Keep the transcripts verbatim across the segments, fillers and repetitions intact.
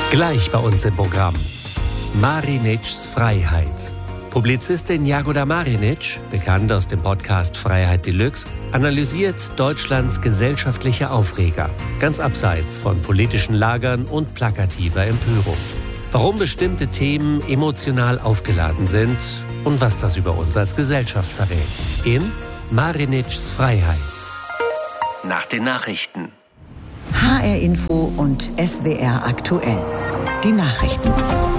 Gleich bei uns im Programm. Marinitschs Freiheit. Publizistin Jagoda Marinic, bekannt aus dem Podcast Freiheit Deluxe, analysiert Deutschlands gesellschaftliche Aufreger, ganz abseits von politischen Lagern und plakativer Empörung. Warum bestimmte Themen emotional aufgeladen sind und was das über uns als Gesellschaft verrät. In Marinitschs Freiheit. Nach den Nachrichten. H R Info und S W R aktuell. Die Nachrichten.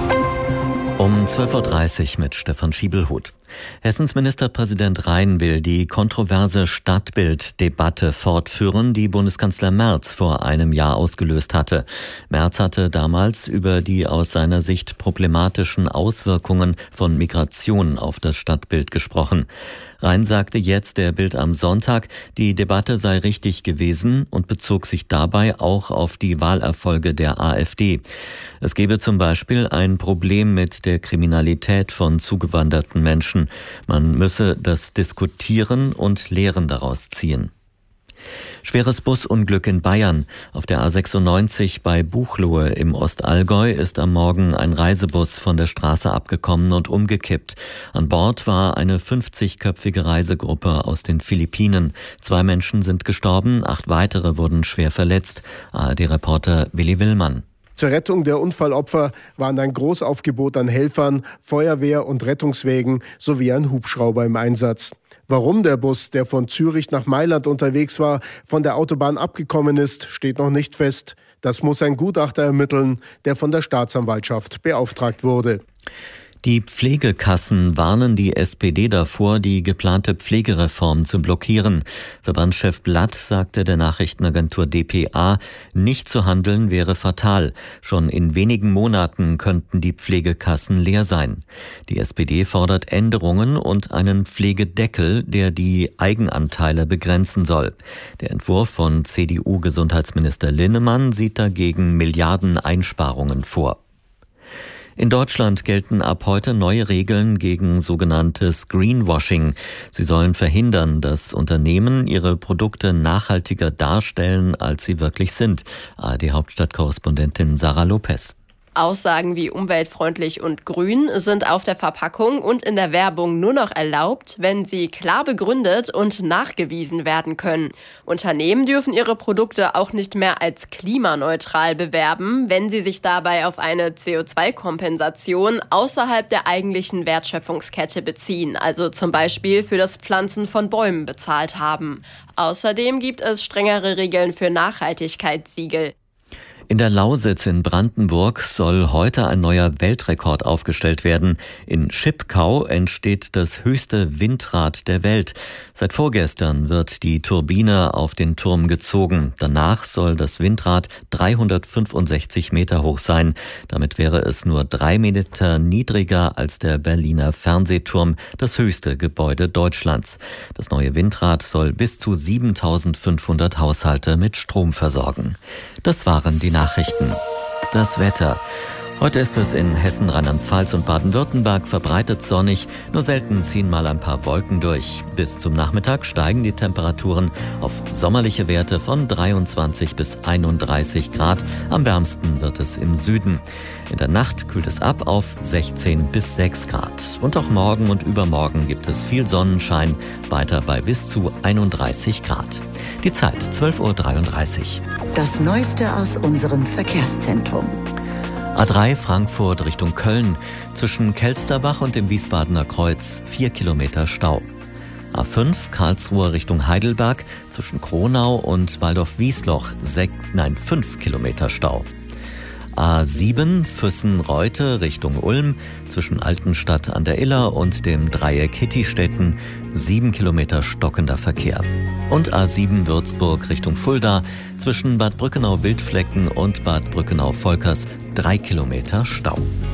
Um zwölf Uhr dreißig mit Stefan Schiebelhut. Hessens Ministerpräsident Rhein will die kontroverse Stadtbild-Debatte fortführen, die Bundeskanzler Merz vor einem Jahr ausgelöst hatte. Merz hatte damals über die aus seiner Sicht problematischen Auswirkungen von Migration auf das Stadtbild gesprochen. Rhein sagte jetzt der Bild am Sonntag, die Debatte sei richtig gewesen und bezog sich dabei auch auf die Wahlerfolge der AfD. Es gebe zum Beispiel ein Problem mit der Kriminalität von zugewanderten Menschen. Man müsse das diskutieren und Lehren daraus ziehen. Schweres Busunglück in Bayern. Auf der A sechsundneunzig bei Buchloe im Ostallgäu ist am Morgen ein Reisebus von der Straße abgekommen und umgekippt. An Bord war eine fünfzigköpfige Reisegruppe aus den Philippinen. Zwei Menschen sind gestorben, acht weitere wurden schwer verletzt. A R D-Reporter Willi Willmann. Zur Rettung der Unfallopfer waren ein Großaufgebot an Helfern, Feuerwehr- und Rettungswägen sowie ein Hubschrauber im Einsatz. Warum der Bus, der von Zürich nach Mailand unterwegs war, von der Autobahn abgekommen ist, steht noch nicht fest. Das muss ein Gutachter ermitteln, der von der Staatsanwaltschaft beauftragt wurde. Die Pflegekassen warnen die S P D davor, die geplante Pflegereform zu blockieren. Verbandschef Blatt sagte der Nachrichtenagentur D P A, nicht zu handeln wäre fatal. Schon in wenigen Monaten könnten die Pflegekassen leer sein. Die S P D fordert Änderungen und einen Pflegedeckel, der die Eigenanteile begrenzen soll. Der Entwurf von C D U-Gesundheitsminister Linnemann sieht dagegen Milliarden Einsparungen vor. In Deutschland gelten ab heute neue Regeln gegen sogenanntes Greenwashing. Sie sollen verhindern, dass Unternehmen ihre Produkte nachhaltiger darstellen, als sie wirklich sind. A R D-Hauptstadtkorrespondentin Sarah Lopez. Aussagen wie umweltfreundlich und grün sind auf der Verpackung und in der Werbung nur noch erlaubt, wenn sie klar begründet und nachgewiesen werden können. Unternehmen dürfen ihre Produkte auch nicht mehr als klimaneutral bewerben, wenn sie sich dabei auf eine C O zwei Kompensation außerhalb der eigentlichen Wertschöpfungskette beziehen, also zum Beispiel für das Pflanzen von Bäumen bezahlt haben. Außerdem gibt es strengere Regeln für Nachhaltigkeitssiegel. In der Lausitz in Brandenburg soll heute ein neuer Weltrekord aufgestellt werden. In Schipkau entsteht das höchste Windrad der Welt. Seit vorgestern wird die Turbine auf den Turm gezogen. Danach soll das Windrad dreihundertfünfundsechzig Meter hoch sein. Damit wäre es nur drei Meter niedriger als der Berliner Fernsehturm, das höchste Gebäude Deutschlands. Das neue Windrad soll bis zu siebentausendfünfhundert Haushalte mit Strom versorgen. Das waren die Nachrichten. Das Wetter. Heute ist es in Hessen, Rheinland-Pfalz und Baden-Württemberg verbreitet sonnig. Nur selten ziehen mal ein paar Wolken durch. Bis zum Nachmittag steigen die Temperaturen auf sommerliche Werte von dreiundzwanzig bis einunddreißig Grad. Am wärmsten wird es im Süden. In der Nacht kühlt es ab auf sechzehn bis sechs Grad. Und auch morgen und übermorgen gibt es viel Sonnenschein, weiter bei bis zu einunddreißig Grad. Die Zeit zwölf Uhr dreiunddreißig. Das Neueste aus unserem Verkehrszentrum. A drei Frankfurt Richtung Köln, zwischen Kelsterbach und dem Wiesbadener Kreuz vier Kilometer Stau. A fünf Karlsruhe Richtung Heidelberg, zwischen Kronau und Waldorf-Wiesloch fünf Kilometer Stau. A sieben Füssen-Reute Richtung Ulm, zwischen Altenstadt an der Iller und dem Dreieck Hittistetten sieben Kilometer stockender Verkehr. Und A sieben Würzburg Richtung Fulda, zwischen Bad Brückenau-Wildflecken und Bad Brückenau-Volkers drei Kilometer Stau.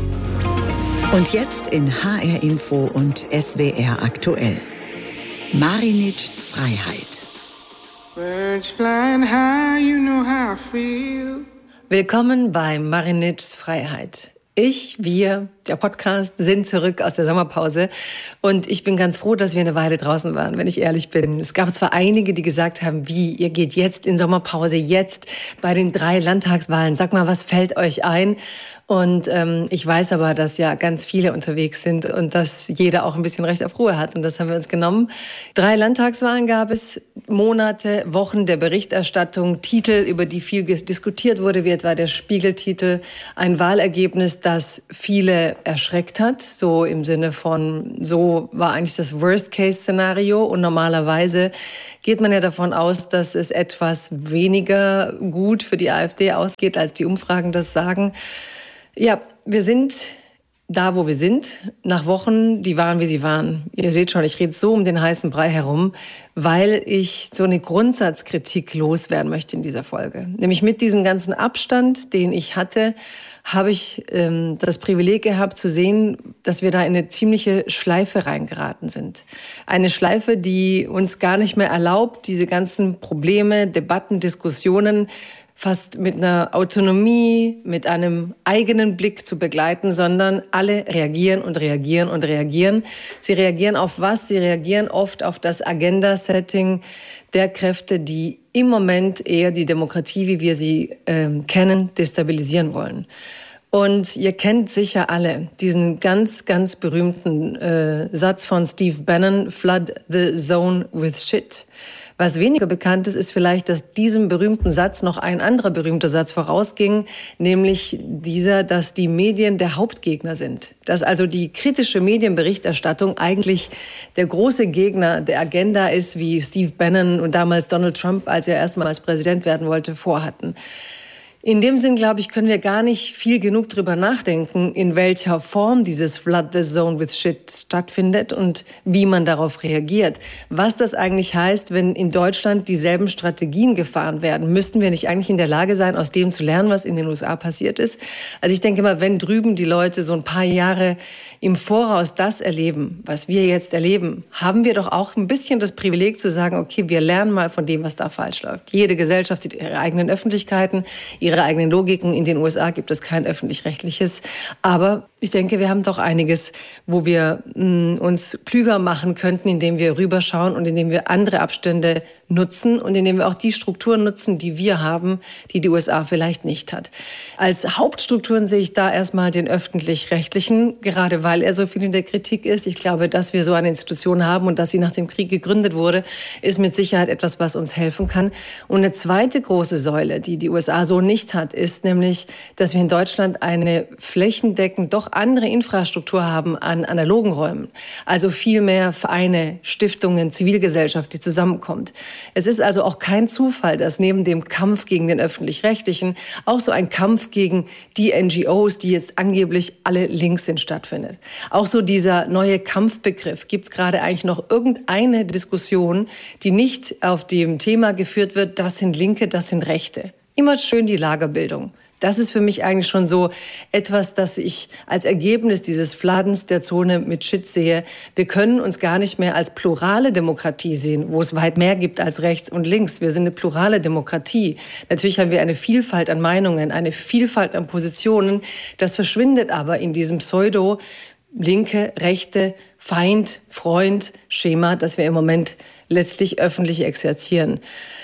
Und jetzt in H R Info und S W R aktuell. Marinitschs Freiheit. Birds flying high, you know how I feel. Willkommen bei Marinitschs Freiheit. Ich, wir, der Podcast, sind zurück aus der Sommerpause. Und ich bin ganz froh, dass wir eine Weile draußen waren, wenn ich ehrlich bin. Es gab zwar einige, die gesagt haben, wie, ihr geht jetzt in Sommerpause, jetzt bei den drei Landtagswahlen. Sag mal, was fällt euch ein? Und ähm, ich weiß aber, dass ja ganz viele unterwegs sind und dass jeder auch ein bisschen Recht auf Ruhe hat. Und das haben wir uns genommen. Drei Landtagswahlen gab es, Monate, Wochen der Berichterstattung, Titel, über die viel diskutiert wurde, wie etwa der Spiegel-Titel. Ein Wahlergebnis, das viele erschreckt hat, so im Sinne von, so war eigentlich das Worst-Case-Szenario. Und normalerweise geht man ja davon aus, dass es etwas weniger gut für die AfD ausgeht, als die Umfragen das sagen. Ja, wir sind da, wo wir sind, nach Wochen, die waren, wie sie waren. Ihr seht schon, ich rede so um den heißen Brei herum, weil ich so eine Grundsatzkritik loswerden möchte in dieser Folge. Nämlich mit diesem ganzen Abstand, den ich hatte, habe ich ähm, das Privileg gehabt zu sehen, dass wir da in eine ziemliche Schleife reingeraten sind. Eine Schleife, die uns gar nicht mehr erlaubt, diese ganzen Probleme, Debatten, Diskussionen fast mit einer Autonomie, mit einem eigenen Blick zu begleiten, sondern alle reagieren und reagieren und reagieren. Sie reagieren auf was? Sie reagieren oft auf das Agenda-Setting der Kräfte, die im Moment eher die Demokratie, wie wir sie äh, kennen, destabilisieren wollen. Und ihr kennt sicher alle diesen ganz, ganz berühmten äh, Satz von Steve Bannon, "Flood the zone with shit." Was weniger bekannt ist, ist vielleicht, dass diesem berühmten Satz noch ein anderer berühmter Satz vorausging, nämlich dieser, dass die Medien der Hauptgegner sind. Dass also die kritische Medienberichterstattung eigentlich der große Gegner der Agenda ist, wie Steve Bannon und damals Donald Trump, als er erstmals Präsident werden wollte, vorhatten. In dem Sinn, glaube ich, können wir gar nicht viel genug drüber nachdenken, in welcher Form dieses Flood the Zone with Shit stattfindet und wie man darauf reagiert. Was das eigentlich heißt, wenn in Deutschland dieselben Strategien gefahren werden. Müssten wir nicht eigentlich in der Lage sein, aus dem zu lernen, was in den U S A passiert ist? Also ich denke mal, wenn drüben die Leute so ein paar Jahre im Voraus das erleben, was wir jetzt erleben, haben wir doch auch ein bisschen das Privileg zu sagen, okay, wir lernen mal von dem, was da falsch läuft. Jede Gesellschaft hat ihre eigenen Öffentlichkeiten, ihre eigenen Logiken. In den U S A gibt es kein öffentlich-rechtliches. Aber ich denke, wir haben doch einiges, wo wir mh, uns klüger machen könnten, indem wir rüberschauen und indem wir andere Abstände nutzen und indem wir auch die Strukturen nutzen, die wir haben, die die U S A vielleicht nicht hat. Als Hauptstrukturen sehe ich da erstmal den öffentlich-rechtlichen, gerade weil er so viel in der Kritik ist. Ich glaube, dass wir so eine Institution haben und dass sie nach dem Krieg gegründet wurde, ist mit Sicherheit etwas, was uns helfen kann. Und eine zweite große Säule, die die U S A so nicht hat, ist nämlich, dass wir in Deutschland eine flächendeckend doch andere Infrastruktur haben an analogen Räumen. Also viel mehr Vereine, Stiftungen, Zivilgesellschaft, die zusammenkommt. Es ist also auch kein Zufall, dass neben dem Kampf gegen den Öffentlich-Rechtlichen auch so ein Kampf gegen die N G Os, die jetzt angeblich alle links sind, stattfindet. Auch so dieser neue Kampfbegriff. Gibt es gerade eigentlich noch irgendeine Diskussion, die nicht auf dem Thema geführt wird, das sind Linke, das sind Rechte? Immer schön die Lagerbildung. Das ist für mich eigentlich schon so etwas, das ich als Ergebnis dieses Fladens der Zone mit Shit sehe. Wir können uns gar nicht mehr als plurale Demokratie sehen, wo es weit mehr gibt als rechts und links. Wir sind eine plurale Demokratie. Natürlich haben wir eine Vielfalt an Meinungen, eine Vielfalt an Positionen. Das verschwindet aber in diesem Pseudo- linke, rechte, Feind, Freund, Schema, das wir im Moment letztlich öffentlich exerzieren.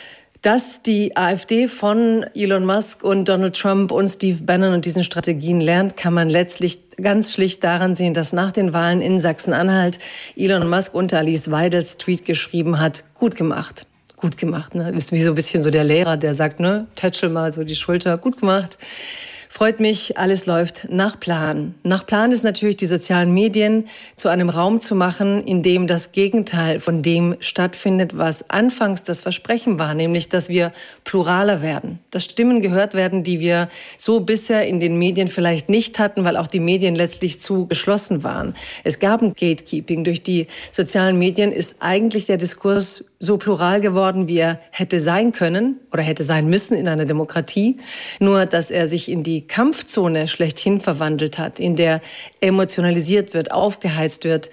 Dass die AfD von Elon Musk und Donald Trump und Steve Bannon und diesen Strategien lernt, kann man letztlich ganz schlicht daran sehen, dass nach den Wahlen in Sachsen-Anhalt Elon Musk unter Alice Weidels Tweet geschrieben hat, gut gemacht. Gut gemacht, ne? Ist wie so ein bisschen so der Lehrer, der sagt, ne, tätschel mal so die Schulter, gut gemacht. Freut mich, alles läuft nach Plan. Nach Plan ist natürlich, die sozialen Medien zu einem Raum zu machen, in dem das Gegenteil von dem stattfindet, was anfangs das Versprechen war, nämlich, dass wir pluraler werden, dass Stimmen gehört werden, die wir so bisher in den Medien vielleicht nicht hatten, weil auch die Medien letztlich zu geschlossen waren. Es gab ein Gatekeeping. Durch die sozialen Medien ist eigentlich der Diskurs so plural geworden, wie er hätte sein können oder hätte sein müssen in einer Demokratie. Nur, dass er sich in die Kampfzone schlechthin verwandelt hat, in der emotionalisiert wird, aufgeheizt wird.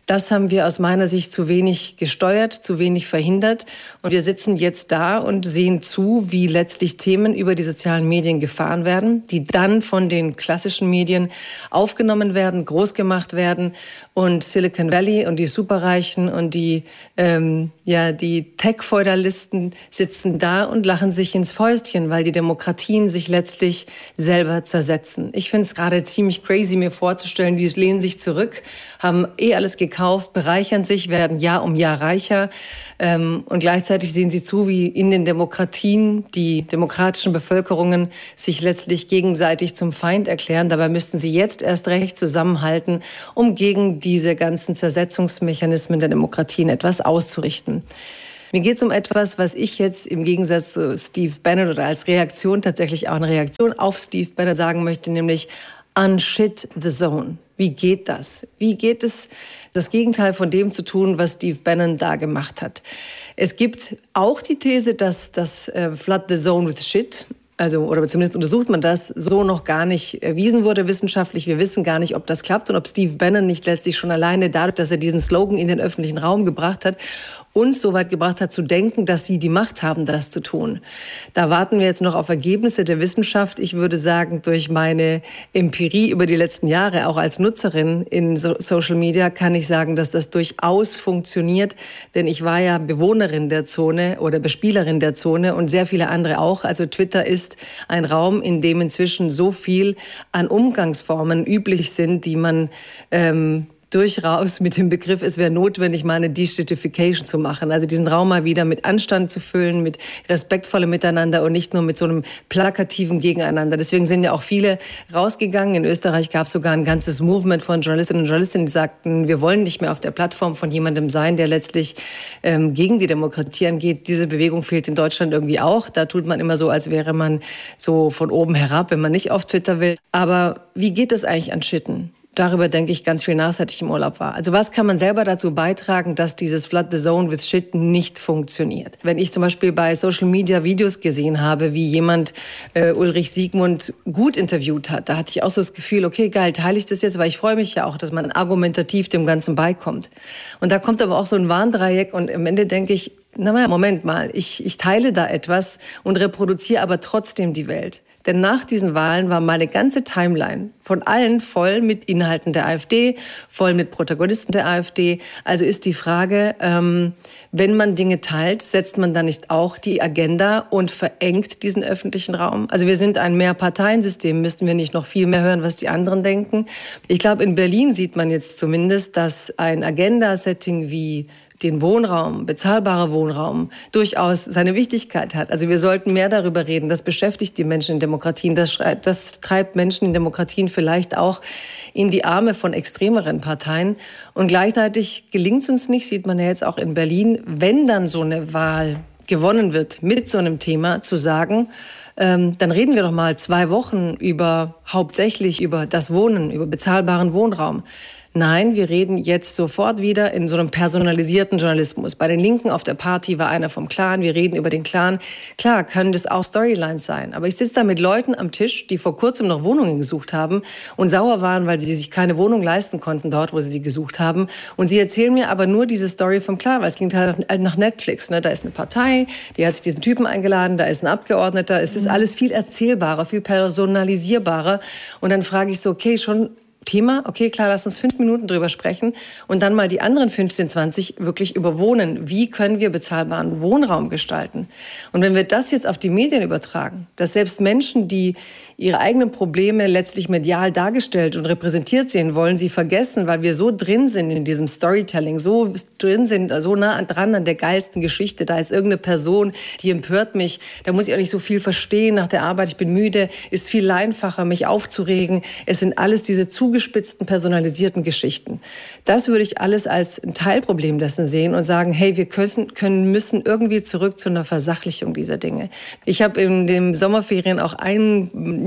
Das haben wir aus meiner Sicht zu wenig gesteuert, zu wenig verhindert. Und wir sitzen jetzt da und sehen zu, wie letztlich Themen über die sozialen Medien gefahren werden, die dann von den klassischen Medien aufgenommen werden, groß gemacht werden. Und Silicon Valley und die Superreichen und die, ähm, ja, die Tech-Feudalisten sitzen da und lachen sich ins Fäustchen, weil die Demokratien sich letztlich selber zersetzen. Ich finde es gerade ziemlich crazy, mir vorzustellen, die lehnen sich zurück, haben eh alles gekauft, bereichern sich, werden Jahr um Jahr reicher. Ähm, und gleichzeitig sehen sie zu, wie in den Demokratien die demokratischen Bevölkerungen sich letztlich gegenseitig zum Feind erklären. Dabei müssten sie jetzt erst recht zusammenhalten, um gegen diese ganzen Zersetzungsmechanismen der Demokratien etwas auszurichten. Mir geht es um etwas, was ich jetzt im Gegensatz zu Steve Bannon oder als Reaktion, tatsächlich auch eine Reaktion auf Steve Bannon sagen möchte, nämlich unshit the zone. Wie geht das? Wie geht es, das Gegenteil von dem zu tun, was Steve Bannon da gemacht hat? Es gibt auch die These, dass das äh, Flood the Zone with Shit, also, oder zumindest untersucht man das, so noch gar nicht erwiesen wurde wissenschaftlich. Wir wissen gar nicht, ob das klappt und ob Steve Bannon nicht letztlich schon alleine dadurch, dass er diesen Slogan in den öffentlichen Raum gebracht hat, uns so weit gebracht hat zu denken, dass sie die Macht haben, das zu tun. Da warten wir jetzt noch auf Ergebnisse der Wissenschaft. Ich würde sagen, durch meine Empirie über die letzten Jahre, auch als Nutzerin in so Social Media, kann ich sagen, dass das durchaus funktioniert. Denn ich war ja Bewohnerin der Zone oder Bespielerin der Zone und sehr viele andere auch. Also Twitter ist ein Raum, in dem inzwischen so viel an Umgangsformen üblich sind, die man ähm, durchaus mit dem Begriff, es wäre notwendig, mal eine Deshitification zu machen. Also diesen Raum mal wieder mit Anstand zu füllen, mit respektvollem Miteinander und nicht nur mit so einem plakativen Gegeneinander. Deswegen sind ja auch viele rausgegangen. In Österreich gab es sogar ein ganzes Movement von Journalistinnen und Journalisten, die sagten, wir wollen nicht mehr auf der Plattform von jemandem sein, der letztlich ähm, gegen die Demokratie angeht. Diese Bewegung fehlt in Deutschland irgendwie auch. Da tut man immer so, als wäre man so von oben herab, wenn man nicht auf Twitter will. Aber wie geht es eigentlich an Shitten? Darüber denke ich ganz viel nach, seit ich im Urlaub war. Also was kann man selber dazu beitragen, dass dieses Flood the Zone with Shit nicht funktioniert? Wenn ich zum Beispiel bei Social Media Videos gesehen habe, wie jemand äh, Ulrich Siegmund gut interviewt hat, da hatte ich auch so das Gefühl, okay, geil, teile ich das jetzt, weil ich freue mich ja auch, dass man argumentativ dem Ganzen beikommt. Und da kommt aber auch so ein Warndreieck und am Ende denke ich, na Moment mal, ich, ich teile da etwas und reproduziere aber trotzdem die Welt. Denn nach diesen Wahlen war meine ganze Timeline von allen voll mit Inhalten der AfD, voll mit Protagonisten der AfD. Also ist die Frage, ähm, wenn man Dinge teilt, setzt man dann nicht auch die Agenda und verengt diesen öffentlichen Raum? Also wir sind ein Mehrparteiensystem, müssten wir nicht noch viel mehr hören, was die anderen denken? Ich glaube, in Berlin sieht man jetzt zumindest, dass ein Agenda-Setting wie den Wohnraum, bezahlbarer Wohnraum, durchaus seine Wichtigkeit hat. Also wir sollten mehr darüber reden. Das beschäftigt die Menschen in Demokratien. Das, das treibt Menschen in Demokratien vielleicht auch in die Arme von extremeren Parteien. Und gleichzeitig gelingt es uns nicht, sieht man ja jetzt auch in Berlin, wenn dann so eine Wahl gewonnen wird mit so einem Thema, zu sagen, ähm, dann reden wir doch mal zwei Wochen über hauptsächlich über das Wohnen, über bezahlbaren Wohnraum. Nein, wir reden jetzt sofort wieder in so einem personalisierten Journalismus. Bei den Linken auf der Party war einer vom Clan, wir reden über den Clan. Klar, können das auch Storylines sein, aber ich sitze da mit Leuten am Tisch, die vor kurzem noch Wohnungen gesucht haben und sauer waren, weil sie sich keine Wohnung leisten konnten dort, wo sie sie gesucht haben. Und sie erzählen mir aber nur diese Story vom Clan, weil es klingt halt nach Netflix. Ne? Da ist eine Partei, die hat sich diesen Typen eingeladen, da ist ein Abgeordneter. Es ist alles viel erzählbarer, viel personalisierbarer. Und dann frage ich so, okay, schon Thema, okay, klar, lass uns fünf Minuten drüber sprechen und dann mal die anderen fünfzehn, zwanzig wirklich über Wohnen. Wie können wir bezahlbaren Wohnraum gestalten? Und wenn wir das jetzt auf die Medien übertragen, dass selbst Menschen, die ihre eigenen Probleme letztlich medial dargestellt und repräsentiert sehen wollen, sie vergessen, weil wir so drin sind in diesem Storytelling, so drin sind, so nah dran an der geilsten Geschichte. Da ist irgendeine Person, die empört mich. Da muss ich auch nicht so viel verstehen nach der Arbeit. Ich bin müde. Ist viel einfacher, mich aufzuregen. Es sind alles diese zugespitzten, personalisierten Geschichten. Das würde ich alles als ein Teilproblem dessen sehen und sagen, hey, wir können, können müssen irgendwie zurück zu einer Versachlichung dieser Dinge. Ich habe in den Sommerferien auch einen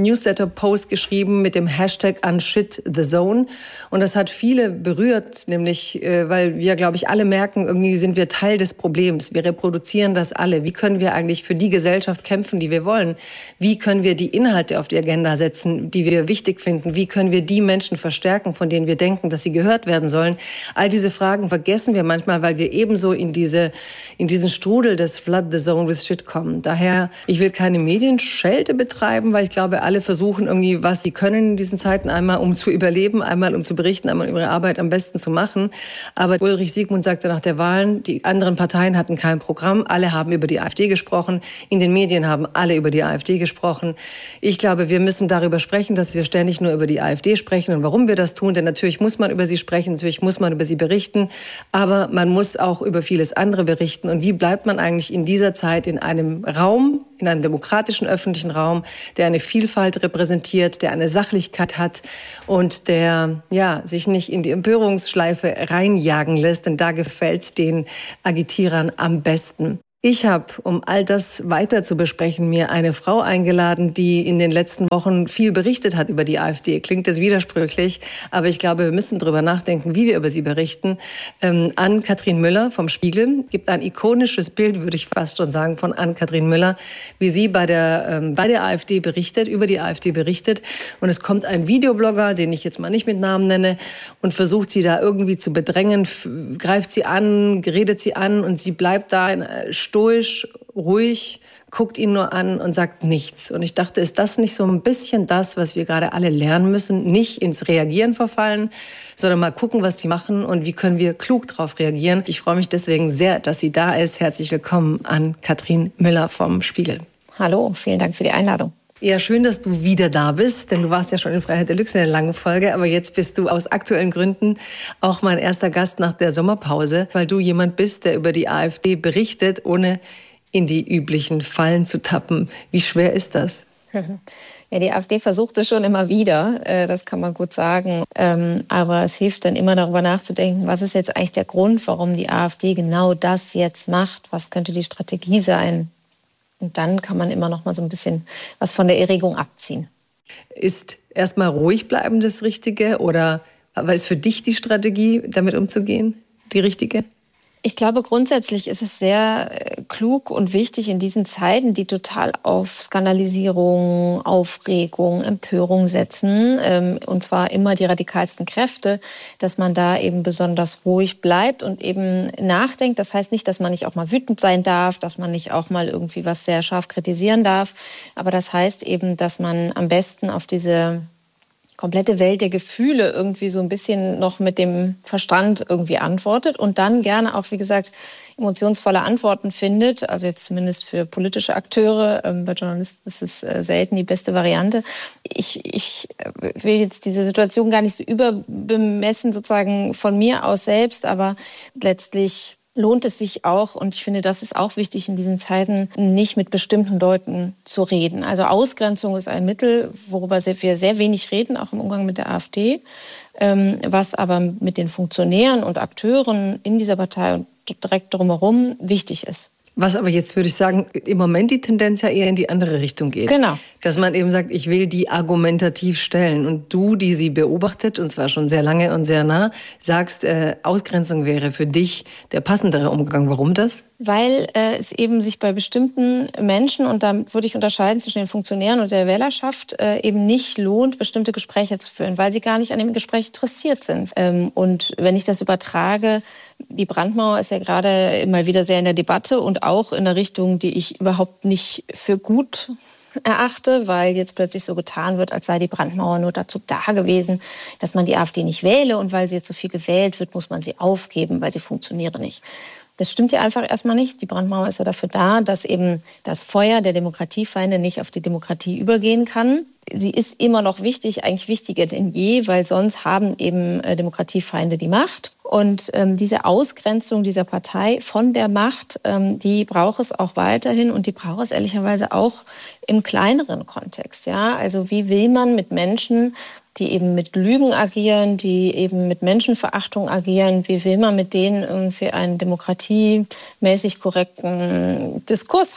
Newsletter-Post geschrieben mit dem Hashtag Unshit the Zone. Und das hat viele berührt, nämlich, äh, weil wir, glaube ich, alle merken, irgendwie sind wir Teil des Problems. Wir reproduzieren das alle. Wie können wir eigentlich für die Gesellschaft kämpfen, die wir wollen? Wie können wir die Inhalte auf die Agenda setzen, die wir wichtig finden? Wie können wir die Menschen verstärken, von denen wir denken, dass sie gehört werden sollen? All diese Fragen vergessen wir manchmal, weil wir ebenso in diese, in diesen Strudel des Flood the Zone with Shit kommen. Daher, ich will keine Medienschelte betreiben, weil ich glaube, alle versuchen irgendwie, was sie können in diesen Zeiten, einmal um zu überleben, einmal um zu berichten, einmal um ihre Arbeit am besten zu machen. Aber Ulrich Siegmund sagte nach der Wahl, die anderen Parteien hatten kein Programm, alle haben über die AfD gesprochen, in den Medien haben alle über die AfD gesprochen. Ich glaube, wir müssen darüber sprechen, dass wir ständig nur über die AfD sprechen und warum wir das tun, denn natürlich muss man über sie sprechen, natürlich muss man über sie berichten, aber man muss auch über vieles andere berichten. Und wie bleibt man eigentlich in dieser Zeit in einem Raum, in einem demokratischen öffentlichen Raum, der eine Vielfalt repräsentiert, der eine Sachlichkeit hat und der ja, sich nicht in die Empörungsschleife reinjagen lässt, denn da gefällt es den Agitierern am besten. Ich habe, um all das weiter zu besprechen, mir eine Frau eingeladen, die in den letzten Wochen viel berichtet hat über die AfD. Klingt das widersprüchlich, aber ich glaube, wir müssen darüber nachdenken, wie wir über sie berichten. Ähm, Ann-Kathrin Müller vom Spiegel gibt ein ikonisches Bild, würde ich fast schon sagen, von Ann-Kathrin Müller, wie sie bei der, ähm, bei der AfD berichtet, über die AfD berichtet. Und es kommt ein Videoblogger, den ich jetzt mal nicht mit Namen nenne, und versucht sie da irgendwie zu bedrängen, greift sie an, redet sie an und sie bleibt da in äh, stoisch, ruhig, guckt ihn nur an und sagt nichts. Und ich dachte, ist das nicht so ein bisschen das, was wir gerade alle lernen müssen? Nicht ins Reagieren verfallen, sondern mal gucken, was die machen und wie können wir klug darauf reagieren. Ich freue mich deswegen sehr, dass sie da ist. Herzlich willkommen an Kathrin Müller vom Spiegel. Hallo, vielen Dank für die Einladung. Ja, schön, dass du wieder da bist, denn du warst ja schon in Freiheit Deluxe in der langen Folge, aber jetzt bist du aus aktuellen Gründen auch mein erster Gast nach der Sommerpause, weil du jemand bist, der über die AfD berichtet, ohne in die üblichen Fallen zu tappen. Wie schwer ist das? Ja, die AfD versucht es schon immer wieder, das kann man gut sagen. Aber es hilft dann immer darüber nachzudenken, was ist jetzt eigentlich der Grund, warum die AfD genau das jetzt macht? Was könnte die Strategie sein? Und dann kann man immer noch mal so ein bisschen was von der Erregung abziehen. Ist erstmal ruhig bleiben das Richtige oder aber ist für dich die Strategie, damit umzugehen, die richtige? Ich glaube, grundsätzlich ist es sehr klug und wichtig in diesen Zeiten, die total auf Skandalisierung, Aufregung, Empörung setzen, und zwar immer die radikalsten Kräfte, dass man da eben besonders ruhig bleibt und eben nachdenkt. Das heißt nicht, dass man nicht auch mal wütend sein darf, dass man nicht auch mal irgendwie was sehr scharf kritisieren darf, aber das heißt eben, dass man am besten auf diese komplette Welt der Gefühle irgendwie so ein bisschen noch mit dem Verstand irgendwie antwortet und dann gerne auch, wie gesagt, emotionsvolle Antworten findet. Also jetzt zumindest für politische Akteure. Ähm, bei Journalisten ist es äh, selten die beste Variante. Ich, ich will jetzt diese Situation gar nicht so überbemessen, sozusagen von mir aus selbst, aber letztlich lohnt es sich auch, und ich finde, das ist auch wichtig in diesen Zeiten, nicht mit bestimmten Leuten zu reden. Also Ausgrenzung ist ein Mittel, worüber wir sehr wenig reden, auch im Umgang mit der AfD, was aber mit den Funktionären und Akteuren in dieser Partei und direkt drumherum wichtig ist. Was aber jetzt, würde ich sagen, im Moment die Tendenz ja eher in die andere Richtung geht. Genau. Dass man eben sagt, ich will die argumentativ stellen. Und du, die sie beobachtet, und zwar schon sehr lange und sehr nah, sagst, äh, Ausgrenzung wäre für dich der passendere Umgang. Warum das? Weil äh, es eben sich bei bestimmten Menschen, und da würde ich unterscheiden zwischen den Funktionären und der Wählerschaft, äh, eben nicht lohnt, bestimmte Gespräche zu führen, weil sie gar nicht an dem Gespräch interessiert sind. Ähm, und wenn ich das übertrage, die Brandmauer ist ja gerade mal wieder sehr in der Debatte und auch in der Richtung, die ich überhaupt nicht für gut erachte, weil jetzt plötzlich so getan wird, als sei die Brandmauer nur dazu da gewesen, dass man die AfD nicht wähle, und weil sie jetzt so viel gewählt wird, muss man sie aufgeben, weil sie funktioniere nicht. Das stimmt ja einfach erstmal nicht. Die Brandmauer ist ja dafür da, dass eben das Feuer der Demokratiefeinde nicht auf die Demokratie übergehen kann. Sie ist immer noch wichtig, eigentlich wichtiger denn je, weil sonst haben eben äh, Demokratiefeinde die Macht. Und ähm, diese Ausgrenzung dieser Partei von der Macht, ähm, die braucht es auch weiterhin, und die braucht es ehrlicherweise auch im kleineren Kontext. Ja? Also wie will man mit Menschen, die eben mit Lügen agieren, die eben mit Menschenverachtung agieren, wie will man mit denen irgendwie einen demokratiemäßig korrekten Diskurs haben?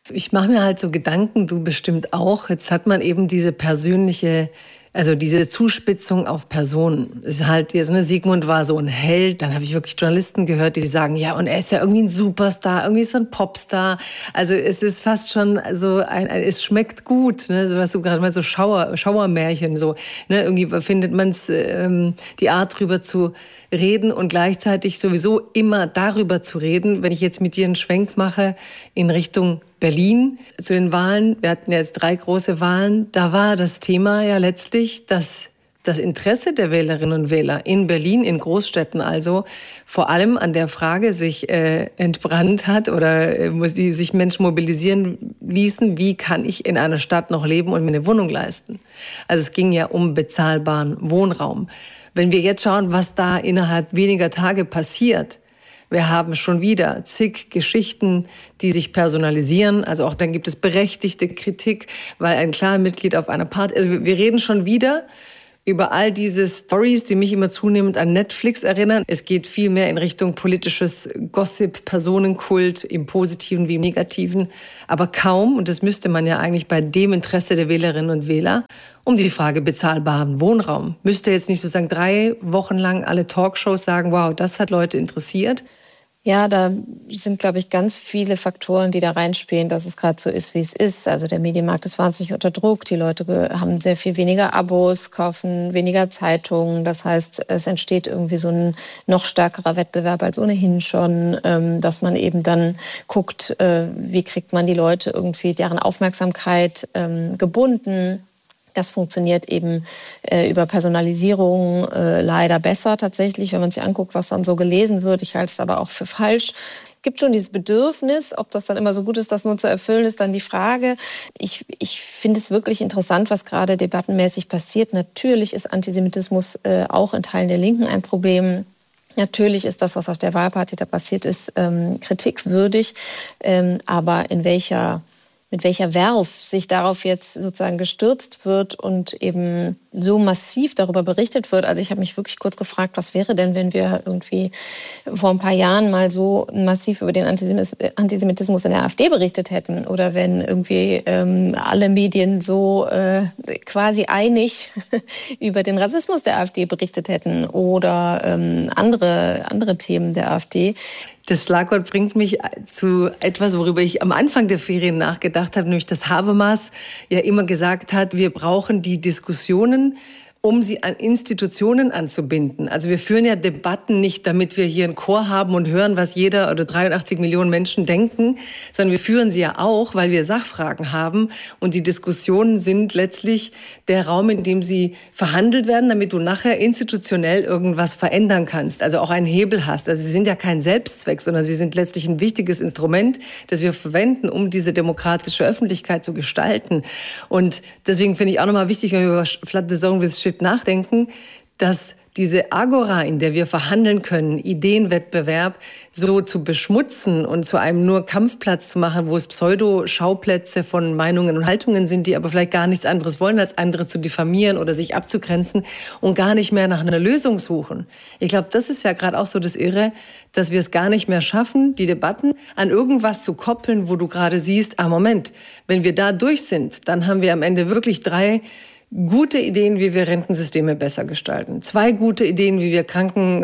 Ich mache mir halt so Gedanken, du bestimmt auch. Jetzt hat man eben diese persönliche, also diese Zuspitzung auf Personen. Es ist halt jetzt, ne, Sigmund war so ein Held. Dann habe ich wirklich Journalisten gehört, die sagen, ja, und er ist ja irgendwie ein Superstar, irgendwie ist er ein Popstar. Also es ist fast schon so ein, ein es schmeckt gut, ne, so was du gerade mal so Schauer, Schauermärchen, so, ne, irgendwie findet man es, ähm, die Art drüber zu reden und gleichzeitig sowieso immer darüber zu reden, wenn ich jetzt mit dir einen Schwenk mache in Richtung Berlin zu den Wahlen. Wir hatten ja jetzt drei große Wahlen. Da war das Thema ja letztlich, dass das Interesse der Wählerinnen und Wähler in Berlin, in Großstädten also, vor allem an der Frage sich äh, entbrannt hat oder äh, muss die sich Menschen mobilisieren ließen, wie kann ich in einer Stadt noch leben und mir eine Wohnung leisten? Also es ging ja um bezahlbaren Wohnraum. Wenn wir jetzt schauen, was da innerhalb weniger Tage passiert, wir haben schon wieder zig Geschichten, die sich personalisieren. Also auch dann gibt es berechtigte Kritik, weil ein Clanmitglied auf einer Party... Also wir reden schon wieder über all diese Stories, die mich immer zunehmend an Netflix erinnern. Es geht viel mehr in Richtung politisches Gossip, Personenkult, im Positiven wie im Negativen. Aber kaum, und das müsste man ja eigentlich bei dem Interesse der Wählerinnen und Wähler, um die Frage bezahlbaren Wohnraum. Müsste jetzt nicht sozusagen drei Wochen lang alle Talkshows sagen, wow, das hat Leute interessiert. Ja, da sind, glaube ich, ganz viele Faktoren, die da reinspielen, dass es gerade so ist, wie es ist. Also der Medienmarkt ist wahnsinnig unter Druck. Die Leute haben sehr viel weniger Abos, kaufen weniger Zeitungen. Das heißt, es entsteht irgendwie so ein noch stärkerer Wettbewerb als ohnehin schon, dass man eben dann guckt, wie kriegt man die Leute irgendwie, deren Aufmerksamkeit gebunden. Das funktioniert eben äh, über Personalisierung äh, leider besser tatsächlich, wenn man sich anguckt, was dann so gelesen wird. Ich halte es aber auch für falsch. Es gibt schon dieses Bedürfnis, ob das dann immer so gut ist, das nur zu erfüllen, ist dann die Frage. Ich, ich finde es wirklich interessant, was gerade debattenmäßig passiert. Natürlich ist Antisemitismus äh, auch in Teilen der Linken ein Problem. Natürlich ist das, was auf der Wahlparty da passiert ist, ähm, kritikwürdig. Ähm, aber in welcher mit welcher Werf sich darauf jetzt sozusagen gestürzt wird und eben so massiv darüber berichtet wird. Also ich habe mich wirklich kurz gefragt, was wäre denn, wenn wir irgendwie vor ein paar Jahren mal so massiv über den Antisemitismus in der AfD berichtet hätten oder wenn irgendwie ähm, alle Medien so äh, quasi einig über den Rassismus der AfD berichtet hätten oder ähm, andere, andere Themen der AfD. Das Schlagwort bringt mich zu etwas, worüber ich am Anfang der Ferien nachgedacht habe, nämlich dass Habermas ja immer gesagt hat, wir brauchen die Diskussionen, um sie an Institutionen anzubinden. Also wir führen ja Debatten nicht, damit wir hier einen Chor haben und hören, was jeder oder dreiundachtzig Millionen Menschen denken, sondern wir führen sie ja auch, weil wir Sachfragen haben. Und die Diskussionen sind letztlich der Raum, in dem sie verhandelt werden, damit du nachher institutionell irgendwas verändern kannst, also auch einen Hebel hast. Also sie sind ja kein Selbstzweck, sondern sie sind letztlich ein wichtiges Instrument, das wir verwenden, um diese demokratische Öffentlichkeit zu gestalten. Und deswegen finde ich auch nochmal wichtig, wenn wir über Flood the Zone with Shit nachdenken, dass diese Agora, in der wir verhandeln können, Ideenwettbewerb, so zu beschmutzen und zu einem nur Kampfplatz zu machen, wo es Pseudo-Schauplätze von Meinungen und Haltungen sind, die aber vielleicht gar nichts anderes wollen, als andere zu diffamieren oder sich abzugrenzen und gar nicht mehr nach einer Lösung suchen. Ich glaube, das ist ja gerade auch so das Irre, dass wir es gar nicht mehr schaffen, die Debatten an irgendwas zu koppeln, wo du gerade siehst, ah Moment, wenn wir da durch sind, dann haben wir am Ende wirklich drei gute Ideen, wie wir Rentensysteme besser gestalten. Zwei gute Ideen, wie wir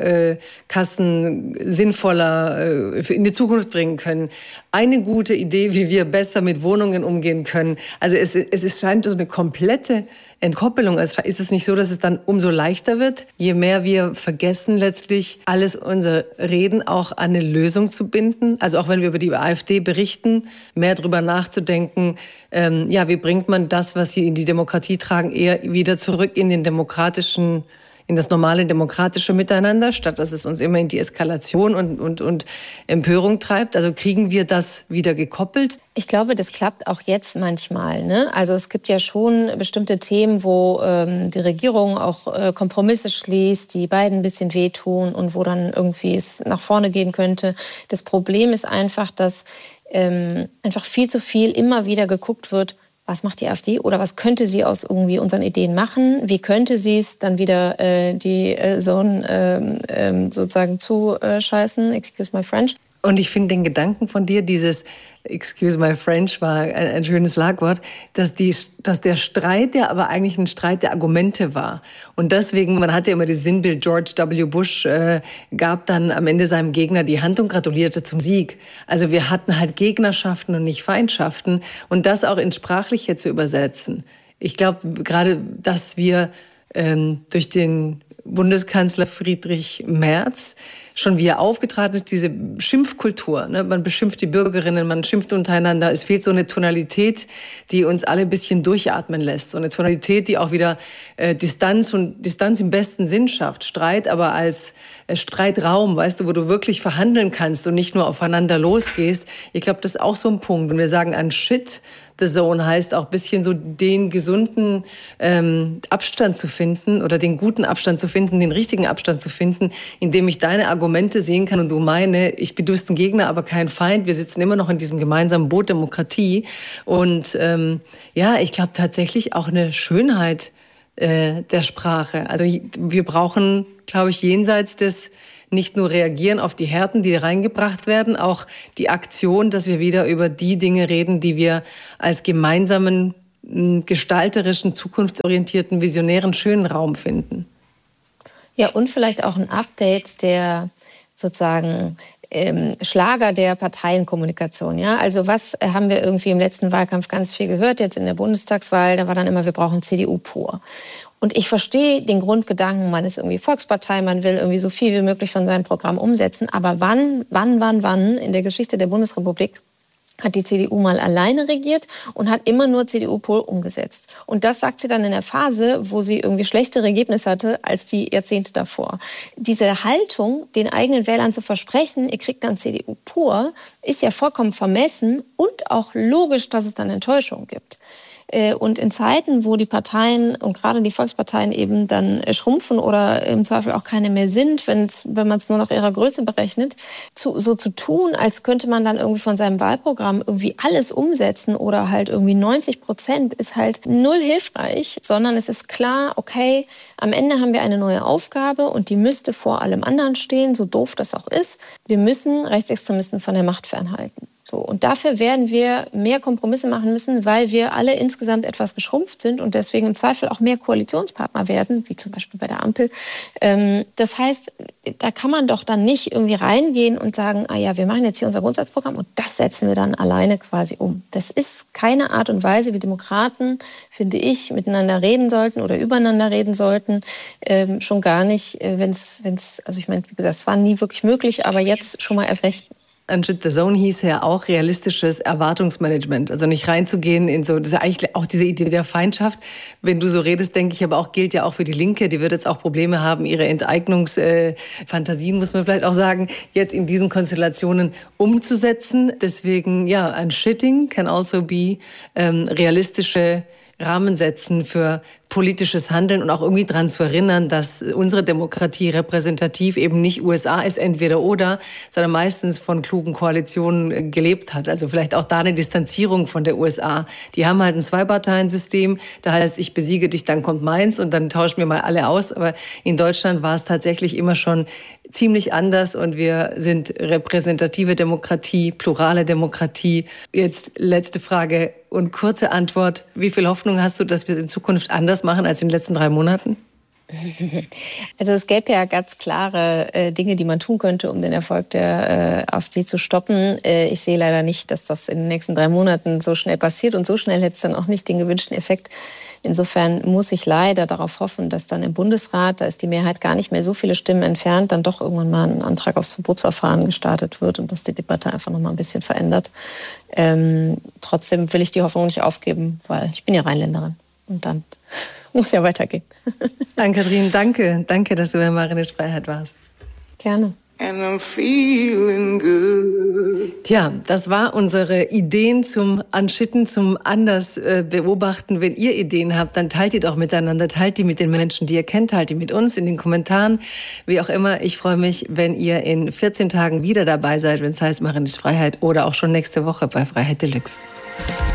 Krankenkassen sinnvoller in die Zukunft bringen können. Eine gute Idee, wie wir besser mit Wohnungen umgehen können. Also es, es scheint so eine komplette Entkoppelung. Also ist es nicht so, dass es dann umso leichter wird, je mehr wir vergessen, letztlich alles unser Reden auch an eine Lösung zu binden? Also auch wenn wir über die AfD berichten, mehr darüber nachzudenken, ähm, ja, wie bringt man das, was sie in die Demokratie tragen, eher wieder zurück in den demokratischen, in das normale demokratische Miteinander, statt dass es uns immer in die Eskalation und, und, und Empörung treibt. Also kriegen wir das wieder gekoppelt? Ich glaube, das klappt auch jetzt manchmal, ne? Also es gibt ja schon bestimmte Themen, wo ähm, die Regierung auch äh, Kompromisse schließt, die beiden ein bisschen wehtun und wo dann irgendwie es nach vorne gehen könnte. Das Problem ist einfach, dass ähm, einfach viel zu viel immer wieder geguckt wird, was macht die AfD oder was könnte sie aus irgendwie unseren Ideen machen? Wie könnte sie es dann wieder äh, die äh, Zone äh, äh, sozusagen zuscheißen? Excuse my French. Und ich finde den Gedanken von dir, dieses, excuse my French, war ein, ein schönes Schlagwort, dass, die, dass der Streit ja aber eigentlich ein Streit der Argumente war. Und deswegen, man hatte immer das Sinnbild, George W. Bush äh, gab dann am Ende seinem Gegner die Hand und gratulierte zum Sieg. Also wir hatten halt Gegnerschaften und nicht Feindschaften. Und das auch ins Sprachliche zu übersetzen. Ich glaube gerade, dass wir ähm, durch den Bundeskanzler Friedrich Merz schon wie er aufgetreten ist, diese Schimpfkultur. Ne? Man beschimpft die Bürgerinnen, man schimpft untereinander. Es fehlt so eine Tonalität, die uns alle ein bisschen durchatmen lässt. So eine Tonalität, die auch wieder äh, Distanz und Distanz im besten Sinn schafft. Streit aber als äh, Streitraum, weißt du, wo du wirklich verhandeln kannst und nicht nur aufeinander losgehst. Ich glaube, das ist auch so ein Punkt. Und wir sagen an Shit the Zone heißt auch ein bisschen so den gesunden ähm, Abstand zu finden oder den guten Abstand zu finden, den richtigen Abstand zu finden, indem ich deine Argumente sehen kann und du meine, ich bin du bist ein Gegner, aber kein Feind. Wir sitzen immer noch in diesem gemeinsamen Boot Demokratie. Und ähm, ja, ich glaube tatsächlich auch eine Schönheit äh, der Sprache. Also wir brauchen, glaube ich, jenseits des nicht nur reagieren auf die Härten, die reingebracht werden, auch die Aktion, dass wir wieder über die Dinge reden, die wir als gemeinsamen, gestalterischen, zukunftsorientierten, visionären, schönen Raum finden. Ja, und vielleicht auch ein Update der sozusagen ähm, Schlager der Parteienkommunikation. Ja? Also was äh, haben wir irgendwie im letzten Wahlkampf ganz viel gehört, jetzt in der Bundestagswahl, da war dann immer, wir brauchen C D U pur. Und ich verstehe den Grundgedanken, man ist irgendwie Volkspartei, man will irgendwie so viel wie möglich von seinem Programm umsetzen. Aber wann, wann, wann, wann in der Geschichte der Bundesrepublik hat die C D U mal alleine regiert und hat immer nur C D U pur umgesetzt? Und das sagt sie dann in der Phase, wo sie irgendwie schlechtere Ergebnisse hatte als die Jahrzehnte davor. Diese Haltung, den eigenen Wählern zu versprechen, ihr kriegt dann C D U pur, ist ja vollkommen vermessen und auch logisch, dass es dann Enttäuschung gibt. Und in Zeiten, wo die Parteien und gerade die Volksparteien eben dann schrumpfen oder im Zweifel auch keine mehr sind, wenn's, wenn man es nur nach ihrer Größe berechnet, zu, so zu tun, als könnte man dann irgendwie von seinem Wahlprogramm irgendwie alles umsetzen oder halt irgendwie neunzig Prozent, ist halt null hilfreich, sondern es ist klar, okay, am Ende haben wir eine neue Aufgabe und die müsste vor allem anderen stehen, so doof das auch ist. Wir müssen Rechtsextremisten von der Macht fernhalten. So, und dafür werden wir mehr Kompromisse machen müssen, weil wir alle insgesamt etwas geschrumpft sind und deswegen im Zweifel auch mehr Koalitionspartner werden, wie zum Beispiel bei der Ampel. Ähm, das heißt, da kann man doch dann nicht irgendwie reingehen und sagen, ah ja, wir machen jetzt hier unser Grundsatzprogramm und das setzen wir dann alleine quasi um. Das ist keine Art und Weise, wie Demokraten, finde ich, miteinander reden sollten oder übereinander reden sollten. Ähm, schon gar nicht, wenn es, wenn es, also ich meine, wie gesagt, es war nie wirklich möglich, aber jetzt schon mal erst recht. Unshit the Zone hieß ja auch realistisches Erwartungsmanagement. Also nicht reinzugehen in so, das ist eigentlich auch diese Idee der Feindschaft. Wenn du so redest, denke ich aber auch, gilt ja auch für die Linke. Die wird jetzt auch Probleme haben, ihre Enteignungsfantasien, äh, muss man vielleicht auch sagen, jetzt in diesen Konstellationen umzusetzen. Deswegen, ja, Unshitting can also be ähm, realistische Rahmen setzen für politisches Handeln und auch irgendwie daran zu erinnern, dass unsere Demokratie repräsentativ eben nicht U S A ist, entweder oder, sondern meistens von klugen Koalitionen gelebt hat. Also vielleicht auch da eine Distanzierung von der U S A. Die haben halt ein Zwei-Parteien-System, da heißt, ich besiege dich, dann kommt meins und dann tauschen wir mal alle aus. Aber in Deutschland war es tatsächlich immer schon ziemlich anders und wir sind repräsentative Demokratie, plurale Demokratie. Jetzt letzte Frage und kurze Antwort. Wie viel Hoffnung hast du, dass wir es in Zukunft anders machen als in den letzten drei Monaten? Also es gäbe ja ganz klare äh, Dinge, die man tun könnte, um den Erfolg der äh, AfD zu stoppen. Äh, ich sehe leider nicht, dass das in den nächsten drei Monaten so schnell passiert und so schnell hätte es dann auch nicht den gewünschten Effekt. Insofern muss ich leider darauf hoffen, dass dann im Bundesrat, da ist die Mehrheit gar nicht mehr so viele Stimmen entfernt, dann doch irgendwann mal ein Antrag aufs Verbotsverfahren gestartet wird und dass die Debatte einfach noch mal ein bisschen verändert. Ähm, trotzdem will ich die Hoffnung nicht aufgeben, weil ich bin ja Rheinländerin und dann muss ja weitergehen. Ann-Kathrin, danke. Danke, dass du bei Marinitsch Freiheit warst. Gerne. And I'm feeling good. Tja, das war unsere Ideen zum Unshitten, zum anders äh, beobachten. Wenn ihr Ideen habt, dann teilt die doch miteinander, teilt die mit den Menschen, die ihr kennt, teilt die mit uns in den Kommentaren. Wie auch immer, ich freue mich, wenn ihr in vierzehn Tagen wieder dabei seid, wenn es heißt Marinitsch Freiheit oder auch schon nächste Woche bei Freiheit Deluxe.